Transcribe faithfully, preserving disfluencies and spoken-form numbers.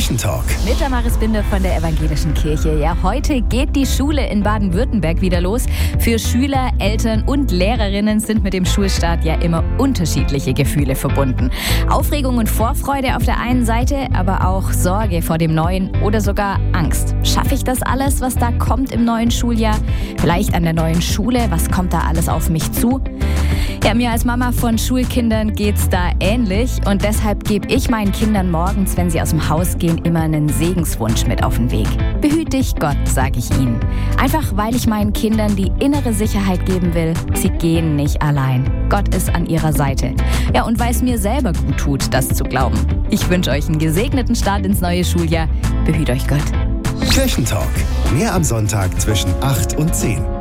Kirchentalk. Mit der Maris Binder von der Evangelischen Kirche. Ja, heute geht die Schule in Baden-Württemberg wieder los. Für Schüler, Eltern und Lehrerinnen sind mit dem Schulstart ja immer unterschiedliche Gefühle verbunden. Aufregung und Vorfreude auf der einen Seite, aber auch Sorge vor dem Neuen oder sogar Angst. Schaffe ich das alles, was da kommt im neuen Schuljahr? Vielleicht an der neuen Schule? Was kommt da alles auf mich zu? Ja, mir als Mama von Schulkindern geht's da ähnlich und deshalb gebe ich meinen Kindern morgens, wenn sie aus dem Haus gehen, immer einen Segenswunsch mit auf den Weg. Behüt dich Gott, sage ich ihnen. Einfach, weil ich meinen Kindern die innere Sicherheit geben will, sie gehen nicht allein. Gott ist an ihrer Seite. Ja, und weil es mir selber gut tut, das zu glauben. Ich wünsche euch einen gesegneten Start ins neue Schuljahr. Behüt euch Gott. Kirchentalk. Mehr am Sonntag zwischen acht und zehn.